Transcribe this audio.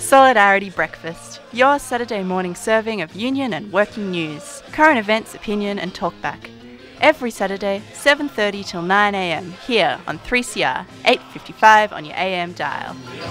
Solidarity Breakfast, your Saturday morning serving of union and working news, current events, opinion and talkback. Every Saturday, 7:30 till 9 a.m, here on 3CR, 855 on your AM dial.